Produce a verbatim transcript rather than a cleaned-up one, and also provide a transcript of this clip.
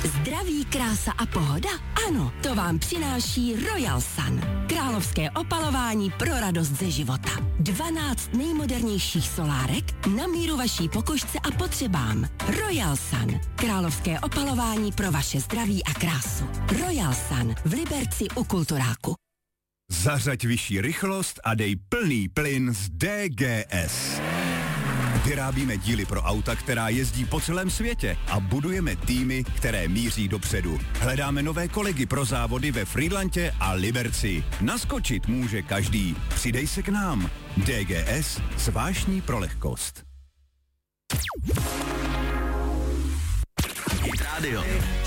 Zdraví, krása a pohoda? Ano, to vám přináší Royal Sun. Královské opalování pro radost ze života. dvanáct nejmodernějších solárek na míru vaší pokožce a potřebám. Royal Sun. Královské opalování pro vaše zdraví a krásu. Royal Sun v Liberci u Kulturáku. Zařaď vyšší rychlost a dej plný plyn z D G S. Vyrábíme díly pro auta, která jezdí po celém světě a budujeme týmy, které míří dopředu. Hledáme nové kolegy pro závody ve Frýdlantě a Liberci. Naskočit může každý. Přidej se k nám. D G S – zvláštní pro lehkost. Hit Radio.